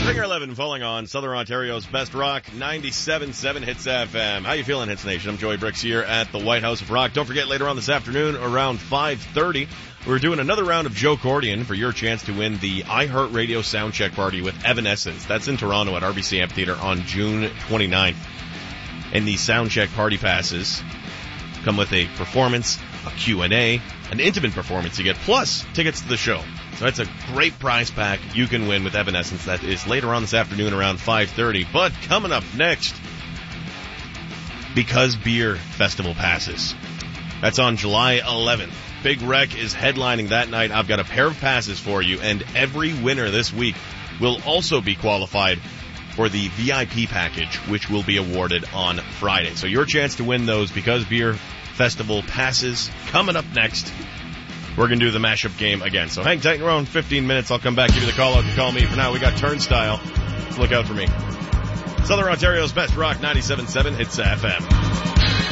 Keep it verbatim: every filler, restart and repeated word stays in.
Stringer eleven falling on Southern Ontario's best rock, ninety-seven point seven Hits F M. How you feeling, Hits Nation? I'm Joey Bricks here at the White House of Rock. Don't forget, later on this afternoon, around five thirty, we're doing another round of Joe Cordian for your chance to win the iHeartRadio Soundcheck Party with Evanescence. That's in Toronto at R B C Amphitheatre on June twenty-ninth. And the Soundcheck Party passes come with a performance, a Q and A, an intimate performance you get, plus tickets to the show. So that's a great prize pack you can win with Evanescence. That is later on this afternoon around five thirty. But coming up next, Because Beer Festival passes. That's on July eleventh. Big Wreck is headlining that night. I've got a pair of passes for you, and every winner this week will also be qualified for the V I P package, which will be awarded on Friday. So your chance to win those Because Beer Festival passes coming up next. We're going to do the mashup game again. So hang tight, around fifteen minutes. I'll come back, give you the call out to call me. For now, we got Turnstile. Look out for me. Southern Ontario's best rock, ninety-seven point seven Hits F M.